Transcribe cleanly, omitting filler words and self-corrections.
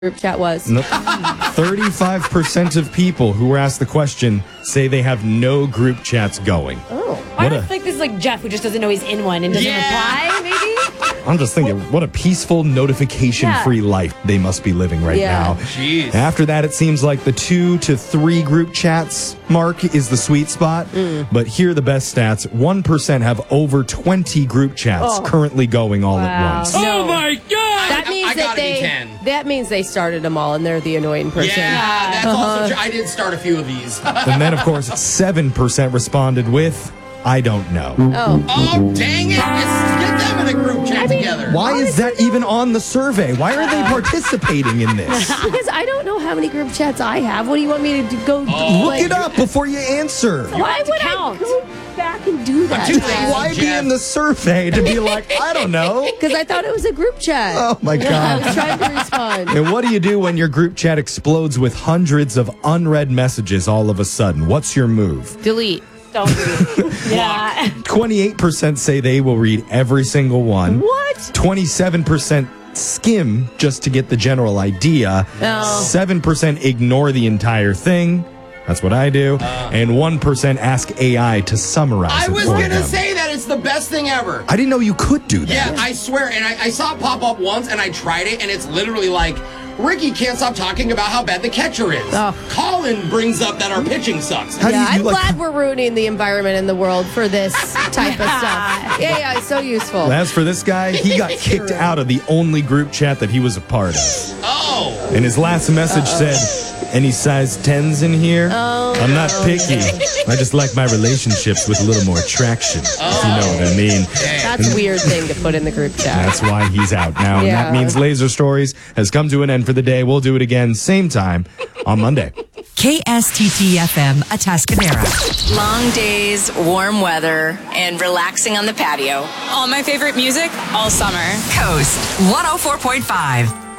group chat was. 35% of people who were asked the question say they have no group chats going. Oh. I don't think this is like Jeff, who just doesn't know he's in one and doesn't reply, maybe? I'm just thinking, what a peaceful, notification-free life they must be living right now. Jeez. After that, it seems like the 2 to 3 group chats mark is the sweet spot. But here are the best stats. 1% have over 20 group chats currently going all at once. Oh my God! That means I that gotta be 10. that means they started them all and they're the annoying person. Yeah, that's also true. I did start a few of these. And then, of course, 7% responded with, I don't know. Oh, dang it! Get them in a group chat together. Why is that even on the survey? Why are they participating in this? Because I don't know how many group chats I have. What do you want me to go Look it up before you answer. Why would I go back and do that? too lazy. Why be in the survey to be like, I don't know? Because I thought it was a group chat. Oh, my I God. was trying to respond. And what do you do when your group chat explodes with hundreds of unread messages all of a sudden? What's your move? Delete. Don't read. Yeah. 28% say they will read every single one. What? 27% skim just to get the general idea. 7% ignore the entire thing. That's what I do. And 1% ask AI to summarize I it was for gonna them. say that it's the best thing ever. I didn't know you could do that. Yeah, I swear. And I saw it pop up once, and I tried it, and it's literally like, Ricky can't stop talking about how bad the catcher is. Colin brings up that our pitching sucks. How do Yeah, you, I'm glad we're ruining the environment and the world for this type of stuff. Yeah, it's so useful. As for this guy, he got kicked out of the only group chat that he was a part of. Oh. And his last message said, any size 10s in here? I'm not picky. I just like my relationships with a little more traction, if you know what I mean. That's a weird thing to put in the group chat. That's why he's out now. And Yeah. that means Laser Stories has come to an end for the day. We'll do it again, same time, on Monday. KSTT-FM, Atascadero. Long days, warm weather, and relaxing on the patio. All my favorite music all summer. Coast 104.5.